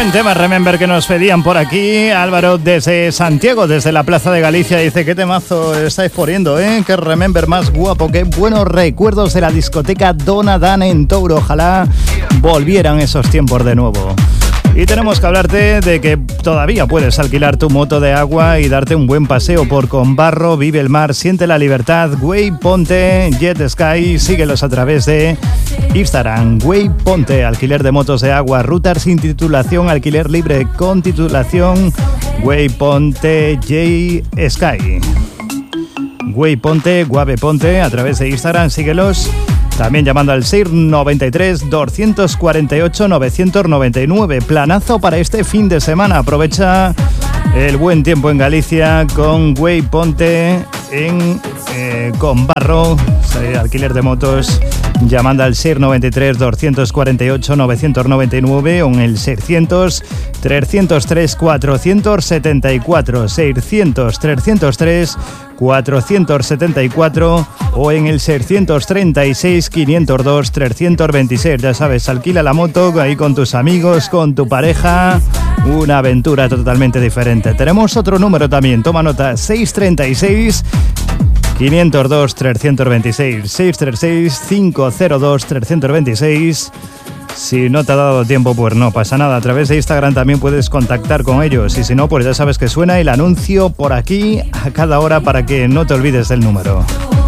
Buen tema, Remember, que nos pedían por aquí. Álvaro desde Santiago, desde la Plaza de Galicia, dice: qué temazo estáis poniendo, qué Remember más guapo, qué buenos recuerdos de la discoteca Dona Dan en Touro. Ojalá volvieran esos tiempos de nuevo. Y tenemos que hablarte de que todavía puedes alquilar tu moto de agua y darte un buen paseo por Combarro. Vive el mar, siente la libertad. Wayponte, Jet Sky, síguelos a través de Instagram. Wayponte, alquiler de motos de agua, rutas sin titulación, alquiler libre con titulación. Wayponte, J Sky. Wayponte, Guaveponte, a través de Instagram, síguelos. También llamando al 693 248 999. Planazo para este fin de semana. Aprovecha el buen tiempo en Galicia con Wayponte en Combarro. Alquiler de motos llamando al 693 248 999 o en el 600 303 474. 600 303 474 o en el 636 502 326. Ya sabes, alquila la moto ahí con tus amigos, con tu pareja, una aventura totalmente diferente. Tenemos otro número también, toma nota: 636 502 326, 636 502 326. Si no te ha dado tiempo, pues no pasa nada. A través de Instagram también puedes contactar con ellos. Y si no, pues ya sabes que suena el anuncio por aquí a cada hora para que no te olvides del número.